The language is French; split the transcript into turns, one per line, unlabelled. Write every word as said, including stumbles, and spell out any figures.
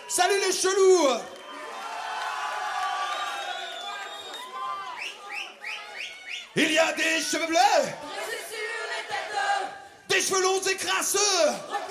Salut les chelous. Il y a des cheveux bleus, des cheveux longs et crasseux,